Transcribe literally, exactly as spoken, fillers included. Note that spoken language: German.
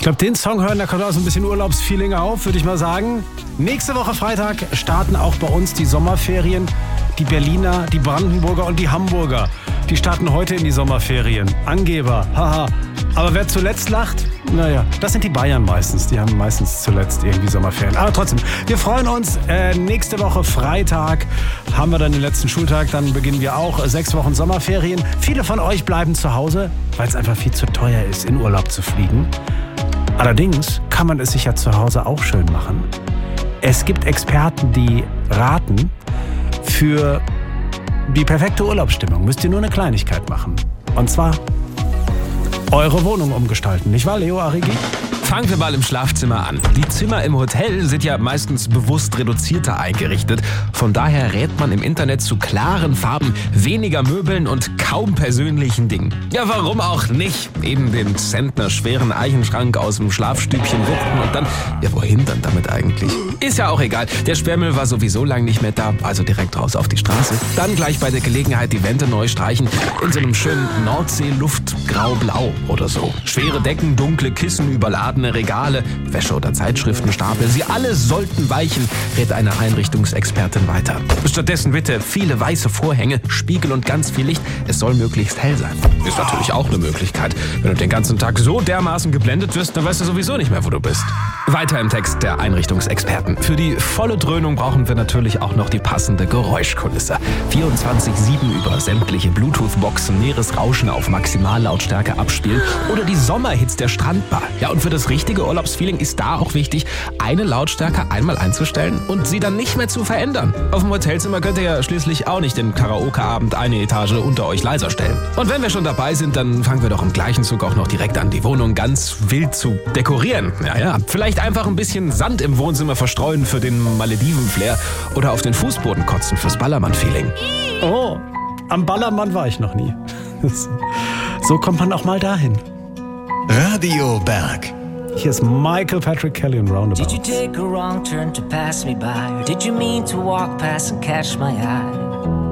glaube, den Song hören, da kommt auch so ein bisschen Urlaubsfeeling auf, würde ich mal sagen. Nächste Woche Freitag starten auch bei uns die Sommerferien. Die Berliner, die Brandenburger und die Hamburger. Die starten heute in die Sommerferien. Angeber, haha. Aber wer zuletzt lacht, naja, das sind die Bayern meistens. Die haben meistens zuletzt irgendwie Sommerferien. Aber trotzdem, wir freuen uns. Äh, nächste Woche Freitag haben wir dann den letzten Schultag. Dann beginnen wir auch sechs Wochen Sommerferien. Viele von euch bleiben zu Hause, weil es einfach viel zu teuer ist, in Urlaub zu fliegen. Allerdings kann man es sich ja zu Hause auch schön machen. Es gibt Experten, die raten, für die perfekte Urlaubsstimmung müsst ihr nur eine Kleinigkeit machen. Und zwar eure Wohnung umgestalten. Nicht wahr, Leo Arrighi? Fangen wir mal im Schlafzimmer an. Die Zimmer im Hotel sind ja meistens bewusst reduzierter eingerichtet. Von daher rät man im Internet zu klaren Farben, weniger Möbeln und kaum persönlichen Dingen. Ja, warum auch nicht? Eben den Zentner schweren Eichenschrank aus dem Schlafstübchen wuchten und dann... Ja, wohin dann damit eigentlich? Ist ja auch egal. Der Sperrmüll war sowieso lang nicht mehr da, also direkt raus auf die Straße. Dann gleich bei der Gelegenheit die Wände neu streichen. In so einem schönen Nordsee-Luft grau-blau oder so. Schwere Decken, dunkle Kissen, überladene Regale, Wäsche- oder Zeitschriftenstapel. Sie alle sollten weichen, rät eine Einrichtungsexpertin weiter. Stattdessen bitte viele weiße Vorhänge, Spiegel und ganz viel Licht. Es soll möglichst hell sein. Ist natürlich auch eine Möglichkeit. Wenn du den ganzen Tag so dermaßen geblendet wirst, dann weißt du sowieso nicht mehr, wo du bist. Weiter im Text der Einrichtungsexperten. Für die volle Dröhnung brauchen wir natürlich auch noch die passende Geräuschkulisse. vierundzwanzig sieben über sämtliche Bluetooth-Boxen, Meeresrauschen auf Maximallautstärke abspielen oder die Sommerhits der Strandbar. Ja, und für das richtige Urlaubsfeeling ist da auch wichtig, eine Lautstärke einmal einzustellen und sie dann nicht mehr zu verändern. Auf dem Hotelzimmer könnt ihr ja schließlich auch nicht den Karaoke-Abend eine Etage unter euch leiser stellen. Und wenn wir schon dabei sind, dann fangen wir doch im gleichen Zug auch noch direkt an, die Wohnung ganz wild zu dekorieren. Ja, ja, vielleicht einfach ein bisschen Sand im Wohnzimmer verstreuen für den Malediven-Flair oder auf den Fußboden kotzen fürs Ballermann-Feeling. Oh, am Ballermann war ich noch nie. So kommt man auch mal dahin. Radio Berg. Hier ist Michael Patrick Kelly und Roundabout. Did you take a wrong turn to pass me by? Or did you mean to walk past and catch my eye?